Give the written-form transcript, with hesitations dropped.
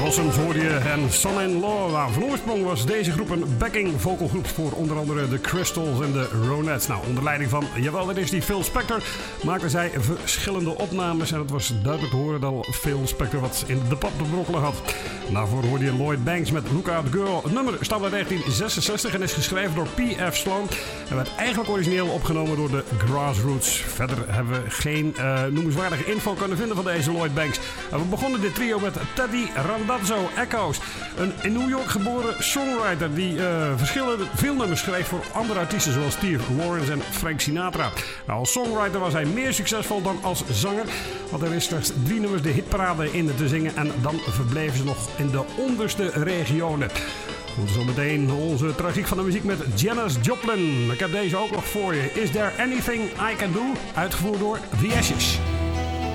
Blossoms hoorde je en Son-in-Law. Nou, van oorsprong was deze groep een backing vocalgroep voor onder andere de Crystals en de Ronettes. Nou, onder leiding van, jawel, dat is die Phil Spector, maakten zij verschillende opnames. En het was duidelijk te horen dat Phil Spector wat in de pap te brokkelen had. Daarvoor hoorde je Lloyd Banks met Lookout Girl. Het nummer stamt uit 1966 en is geschreven door P.F. Sloan. En werd eigenlijk origineel opgenomen door de Grassroots. Verder hebben we geen noemenswaardige info kunnen vinden van deze Lloyd Banks. En we begonnen dit trio met Teddy Randazzo Echoes. Een in New York geboren songwriter die veel nummers schreef voor andere artiesten zoals Steve Lawrence en Frank Sinatra. Nou, als songwriter was hij meer succesvol dan als zanger. Want er is slechts 3 nummers de hitparade in te zingen en dan verbleven ze nog in de onderste regionen. Goed, zometeen onze tragiek van de muziek met Janis Joplin. Ik heb deze ook nog voor je. Is There Anything I Can Do? Uitgevoerd door The Ashes.